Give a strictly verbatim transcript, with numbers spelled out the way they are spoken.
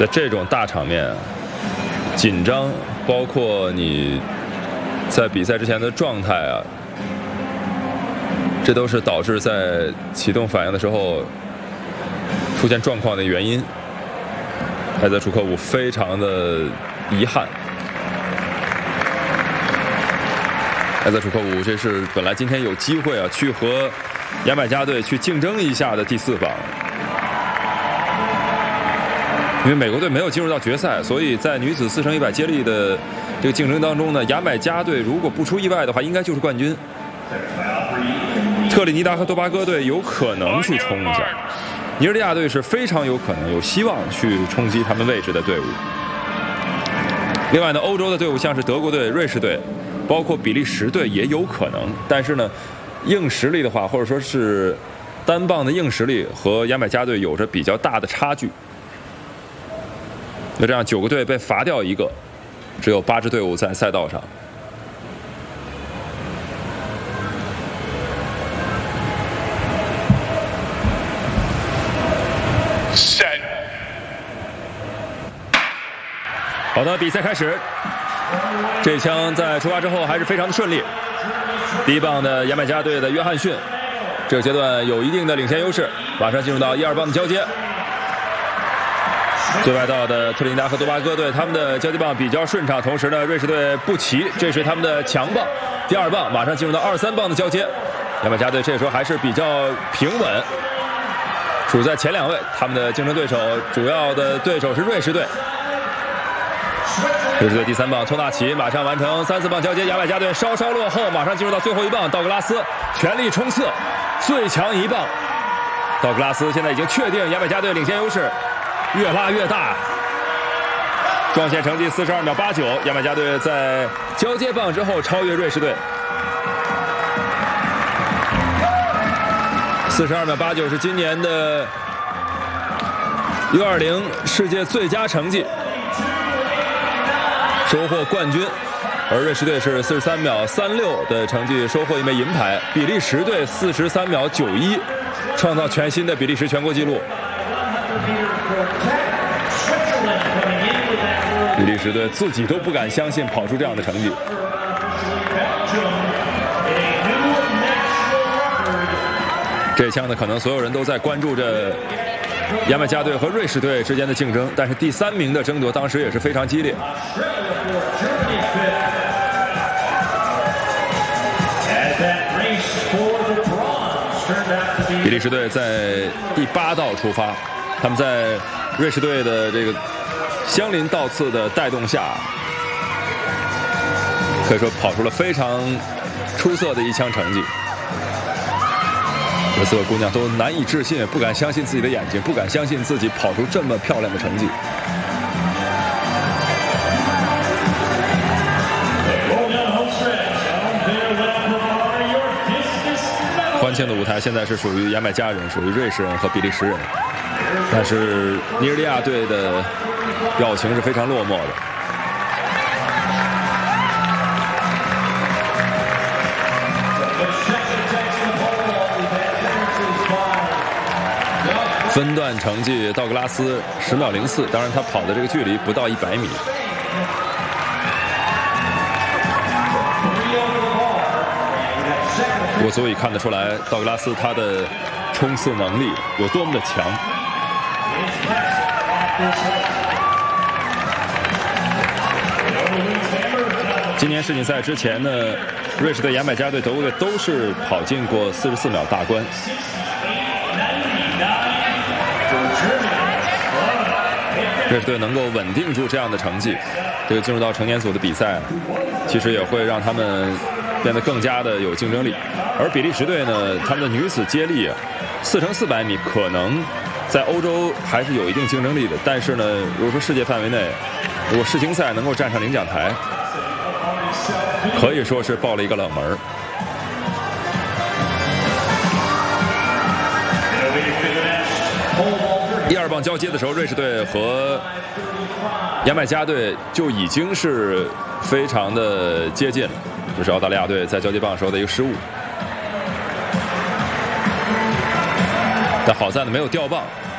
在这种大场面，紧张，包括你在比赛之前的状态啊，这都是导致在启动反应的时候出现状况的原因。埃泽楚科夫非常的遗憾。埃泽楚科夫这是本来今天有机会啊，去和牙买加队去竞争一下的第四棒，因为美国队没有进入到决赛，所以在女子四乘一百接力的这个竞争当中呢，牙买加队如果不出意外的话，应该就是冠军。特立尼达和多巴哥队有可能去冲一下，尼日利亚队是非常有可能有希望去冲击他们位置的队伍。另外呢，欧洲的队伍像是德国队、瑞士队，包括比利时队也有可能，但是呢，硬实力的话，或者说是单棒的硬实力和牙买加队有着比较大的差距。那这样九个队被罚掉一个，只有八支队伍在赛道上。好的，比赛开始。这枪在出发之后还是非常的顺利。第一棒的牙买加队的约翰逊，这个阶段有一定的领先优势。马上进入到一二棒的交接。最外道的特立尼达和多巴哥队，他们的交接棒比较顺畅，同时呢，瑞士队不齐，这是他们的强棒。第二棒马上进入到二三棒的交接。牙买加队这时候还是比较平稳，处在前两位。他们的竞争对手主要的对手是瑞士队。瑞士队第三棒托纳奇马上完成三四棒交接，牙买加队稍稍落后，马上进入到最后一棒，道格拉斯全力冲刺最强一棒。道格拉斯现在已经确定牙买加队领先优势越拉越大，撞线成绩四十二秒八九，牙买加队在交接棒之后超越瑞士队。四十二秒八九是今年的 U 二零世界最佳成绩，收获冠军。而瑞士队是四十三秒三六的成绩收获一枚银牌，比利时队四十三秒九一创造全新的比利时全国纪录。比利时队自己都不敢相信跑出这样的成绩。这一枪呢，可能所有人都在关注着牙买加队和瑞士队之间的竞争，但是第三名的争夺当时也是非常激烈。比利时队在第八道出发，他们在瑞士队的这个相邻道次的带动下，可以说跑出了非常出色的一枪成绩。这四个姑娘都难以置信，不敢相信自己的眼睛，不敢相信自己跑出这么漂亮的成绩。欢庆的舞台现在是属于牙买加人、属于瑞士人和比利时人，但是尼日利亚队的表情是非常落寞的。分段成绩，道格拉斯十秒零四，当然他跑的这个距离不到一百米。不过足以看得出来，道格拉斯他的冲刺能力有多么的强。今年世锦赛之前呢，瑞士队、牙买加队、德国队都是跑进过四十四秒大关。瑞士队能够稳定住这样的成绩，这个进入到成年组的比赛，其实也会让他们变得更加的有竞争力。而比利时队呢，他们的女子接力四乘四百米可能在欧洲还是有一定竞争力的，但是呢，如果说世界范围内，如果世青赛能够站上领奖台，可以说是爆了一个冷门。一二棒交接的时候，瑞士队和牙买加队就已经是非常的接近了，这是澳大利亚队在交接棒时候的一个失误。但好在呢没有掉棒，